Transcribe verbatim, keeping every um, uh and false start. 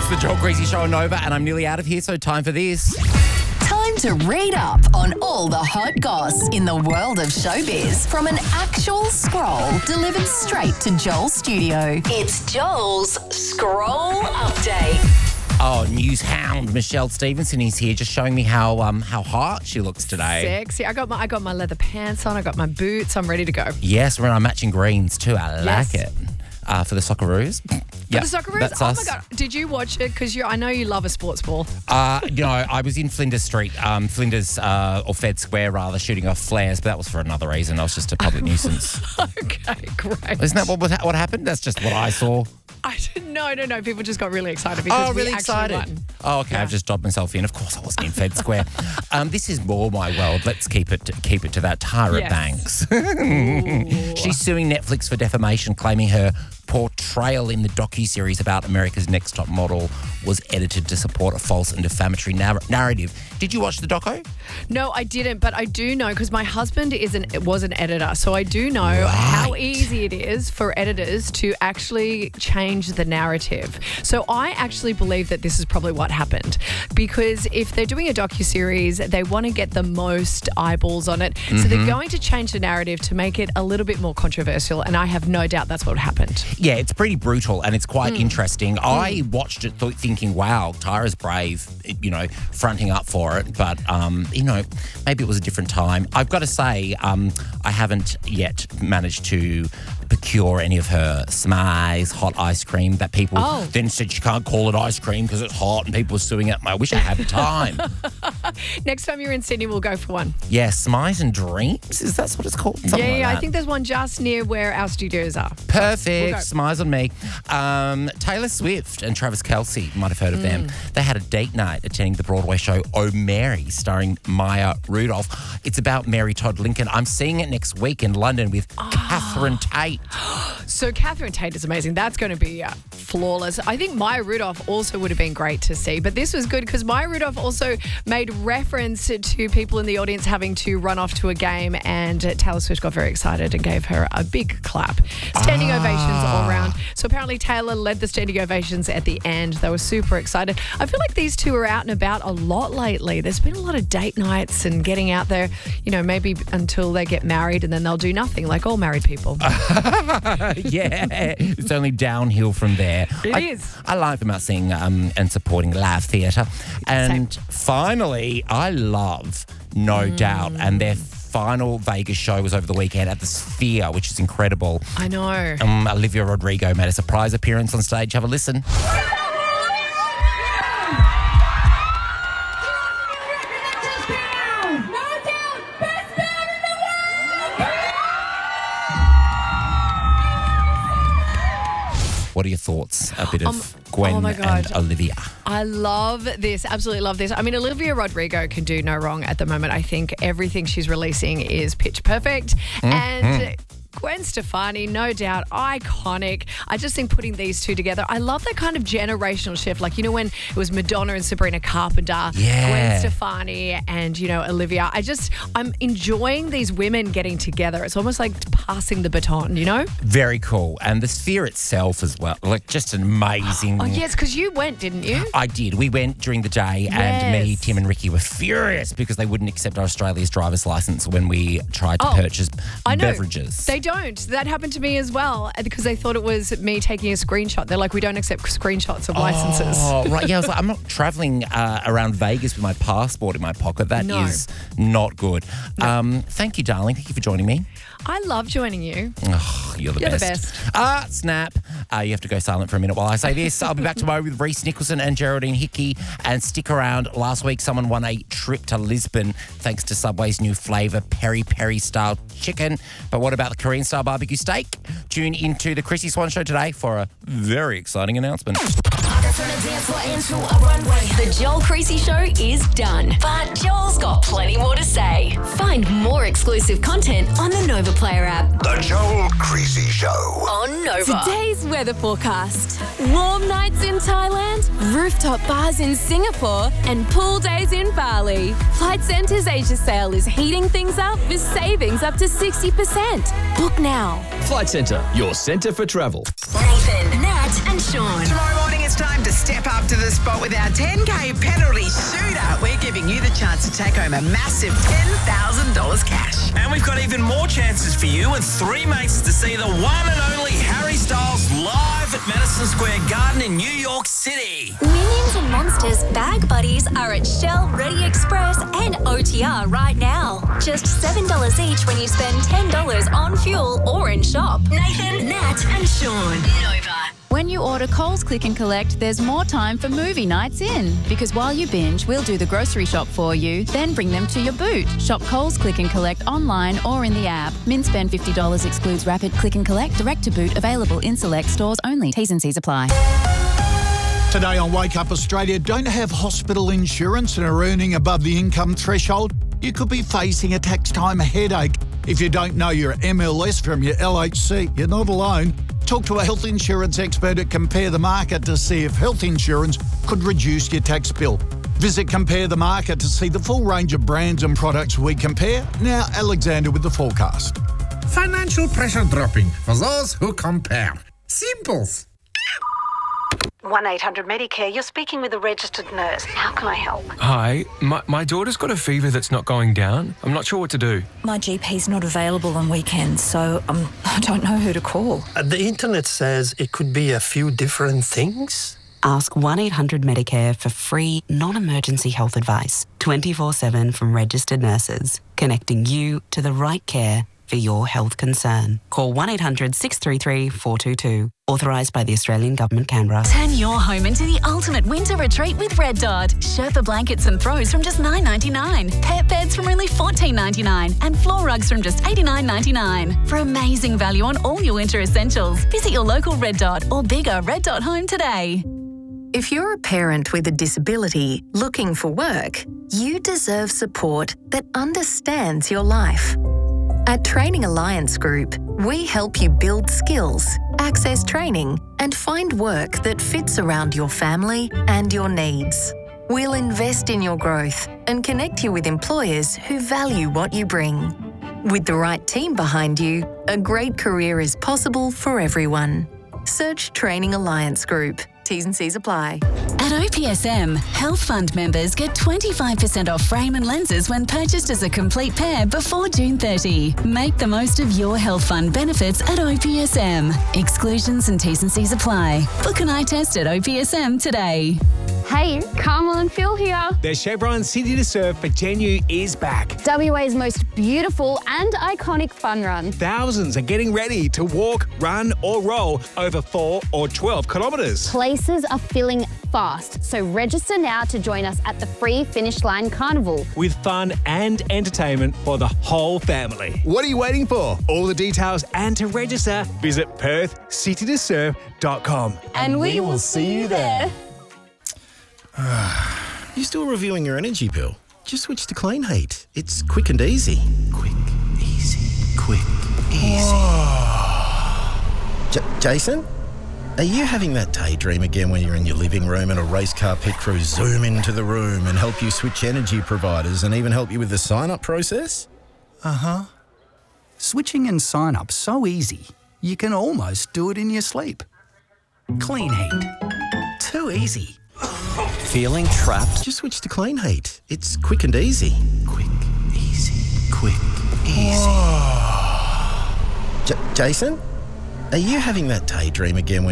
the Joel Creasy Show on Nova, and I'm nearly out of here, so time for this. Time to read up on all the hot goss in the world of showbiz from an actual scroll delivered straight to Joel's studio. It's Joel's Scroll Update. Oh, news hound Michelle Stevenson is here, just showing me how um how hot she looks today. Sexy. I got my I got my leather pants on. I got my boots. I'm ready to go. Yes, we're in our matching greens too. I Yes. like it. Uh, for the Socceroos. For the Socceroos? That's Oh us. my God. Did you watch it? Because I know you love a sports ball. Uh, you know, I was in Flinders Street, um, Flinders uh, or Fed Square rather, shooting off flares, but that was for another reason. I was just a public nuisance. Okay, great. Isn't that what was- what happened? That's just what I saw. I didn't, no, no, no. People just got really excited because Oh, really we actually excited. won. Oh, okay. Yeah. I've just dobbed myself in. Of course, I wasn't in Fed Square. um, this is more my world. Let's keep it keep it to that. Tyra Yes. Banks. She's suing Netflix for defamation, claiming her portrayal in the docuseries about America's Next Top Model was edited to support a false and defamatory nar- narrative. Did you watch the doco? No, I didn't, but I do know because my husband is an was an editor, so I do know how Right. easy it is for editors to actually change the narrative. So I actually believe that this is probably what happened, because if they're doing a docuseries, they want to get the most eyeballs on it, so they're going to change the narrative to make it a little bit more controversial, and I have no doubt that's what happened. Yeah, it's pretty brutal and it's quite interesting. I watched it th- thinking, wow, Tyra's brave, you know, fronting up for it. But, um, you know, maybe it was a different time. I've got to say, um, I haven't yet managed to procure any of her Smize hot ice cream that people Oh. then said she can't call it ice cream because it's hot and people were suing it. I wish I had time. Next time you're in Sydney, we'll go for one. Yeah, Smize and Dreams, is that what it's called? Something yeah, like yeah. I that. think there's one just near where our studios are. Perfect. We'll go. Smiles on me. Um, Taylor Swift and Travis Kelce, you might have heard of them. They had a date night attending the Broadway show Oh Mary, starring Maya Rudolph. It's about Mary Todd Lincoln. I'm seeing it next week in London with Catherine Tate. So Catherine Tate is amazing. That's going to be uh, flawless. I think Maya Rudolph also would have been great to see, but this was good because Maya Rudolph also made reference to people in the audience having to run off to a game, and uh, Taylor Swift got very excited and gave her a big clap. Standing ovations all round. So apparently Taylor led the standing ovations at the end. They were super excited. I feel like these two are out and about a lot lately. There's been a lot of date nights and getting out there, you know, maybe until they get married and then they'll do nothing like all married people. Yeah, it's only downhill from there. It I, is. I like them out seeing um, and supporting live theatre. And finally, I love No Doubt, and their final Vegas show was over the weekend at the Sphere, which is incredible. I know. Um, Olivia Rodrigo made a surprise appearance on stage. Have a listen. What are your thoughts? A bit of Um, Gwen oh my God. and Olivia. I love this. Absolutely love this. I mean, Olivia Rodrigo can do no wrong at the moment. I think everything she's releasing is pitch perfect. And Gwen Stefani, no doubt, iconic. I just think putting these two together, I love that kind of generational shift. Like, you know, when it was Madonna and Sabrina Carpenter, Yeah. Gwen Stefani and, you know, Olivia. I just, I'm enjoying these women getting together. It's almost like passing the baton, you know? Very cool. And the Sphere itself as well. Like, just an amazing... Oh, yes, because you went, didn't you? I did. We went during the day and me, Yes. Tim and Ricky were furious because they wouldn't accept our Australia's driver's license when we tried to Oh, purchase I know. beverages. They don't. That happened to me as well because they thought it was me taking a screenshot. They're like, we don't accept screenshots of licenses. Oh, right. Yeah, I was like, I'm not travelling uh, around Vegas with my passport in my pocket. That is No. not good. Um, thank you, darling. Thank you for joining me. I love joining you. Oh, you're the You're the best. best. Ah, snap. Uh, you have to go silent for a minute while I say this. I'll be back tomorrow with Reese Nicholson and Geraldine Hickey. And stick around. Last week, someone won a trip to Lisbon thanks to Subway's new flavour, peri peri style chicken. But what about the Korean style barbecue steak? Tune into the Chrissy Swan Show today for a very exciting announcement. The Joel Creasy Show is done, but Joel's got plenty more to say. Find more exclusive content on the Nova Player app. The Joel Creasy Show. On Nova. Today's weather forecast. Warm nights in Thailand, rooftop bars in Singapore, and pool days in Bali. Flight Centre's Asia sale is heating things up with savings up to sixty percent. Book now. Flight Centre, your centre for travel. Nathan, Nat, and Sean. Tomorrow morning it's time to step up to the spot with our ten K penalty shootout. We're giving you the chance to take home a massive ten thousand dollars cash. And we've got even more chances for you and three mates to see the one and only Harry Styles live at Madison Square Garden in New York City. Minions and Monsters Bag Buddies are at Shell, Ready Express and O T R right now. Just seven dollars each when you spend ten dollars on fuel or in shop. Nathan, Nat, and Sean. Nova. When you order Coles Click and Collect, there's more time for movie nights in. Because while you binge, we'll do the grocery shop for you, then bring them to your boot. Shop Coles Click and Collect online or in the app. Min spend fifty dollars excludes rapid click and collect, direct to boot, available in select stores only. T's and C's apply. Today on Wake Up Australia, don't have hospital insurance and are earning above the income threshold? You could be facing a tax time headache. If you don't know your M L S from your L H C, you're not alone. Talk to a health insurance expert at Compare the Market to see if health insurance could reduce your tax bill. Visit Compare the Market to see the full range of brands and products we compare. Now, Alexander with the forecast. Financial pressure dropping for those who compare. Simples. one eight hundred Medicare, you're speaking with a registered nurse. How can I help? Hi, my, my daughter's got a fever that's not going down. I'm not sure what to do. My G P's not available on weekends, so um, I don't know who to call. Uh, the internet says it could be a few different things. Ask one eight hundred Medicare for free, non-emergency health advice, twenty-four seven from registered nurses, connecting you to the right care for your health concern. Call one eight hundred six three three four two two. Authorised by the Australian Government, Canberra. Turn your home into the ultimate winter retreat with Red Dot. Sherpa blankets and throws from just nine ninety-nine. Pet beds from only fourteen ninety-nine. And floor rugs from just eighty-nine ninety-nine. For amazing value on all your winter essentials, visit your local Red Dot or bigger Red Dot home today. If you're a parent with a disability looking for work, you deserve support that understands your life. At Training Alliance Group, we help you build skills, access training, and find work that fits around your family and your needs. We'll invest in your growth and connect you with employers who value what you bring. With the right team behind you, a great career is possible for everyone. Search Training Alliance Group. T's and C's apply. At O P S M, Health Fund members get twenty-five percent off frame and lenses when purchased as a complete pair before June thirtieth. Make the most of your Health Fund benefits at O P S M. Exclusions and T's and C's apply. Book an eye test at O P S M today. Hey, Carmel and Phil here. The Chevron City to Surf for Genu is back. W A's most beautiful and iconic fun run. Thousands are getting ready to walk, run or roll over four or twelve kilometres. Places are filling fast, so register now to join us at the free Finish Line Carnival. With fun and entertainment for the whole family. What are you waiting for? All the details and to register, visit perth city to surf dot com. And, and we, we will see you there. You still reviewing your energy bill? Just switch to Clean Heat. It's quick and easy. Quick, easy, quick, easy. J- Jason? Are you having that daydream again when you're in your living room and a race car pit crew zoom into the room and help you switch energy providers and even help you with the sign-up process? Uh-huh. Switching and sign-up so easy, you can almost do it in your sleep. Clean Heat. Too easy. Feeling trapped? Just switch to Clean Heat. It's quick and easy. Quick, easy, quick, easy. J- Jason? Are you having that daydream again when